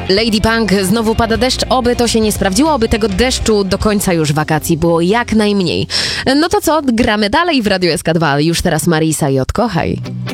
Lady Punk, znowu pada deszcz, oby to się nie sprawdziło, oby tego deszczu do końca już wakacji było jak najmniej. No to co, gramy dalej w Radiu SK2, już teraz Marisa i Odkochaj.